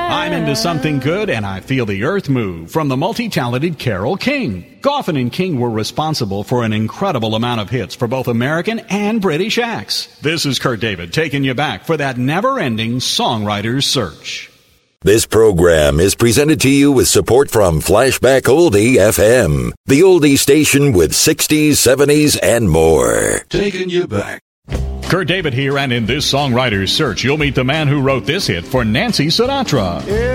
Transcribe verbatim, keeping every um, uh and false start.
I'm into something good and I feel the earth move from the multi-talented Carole King. Goffin and King were responsible for an incredible amount of hits for both American and British acts. This is Kurt David taking you back for that never-ending songwriter's search. This program is presented to you with support from Flashback Oldie F M, the oldie station with sixties, seventies, and more. Taking you back. Kurt David here, and in this songwriter's search, you'll meet the man who wrote this hit for Nancy Sinatra. Yeah.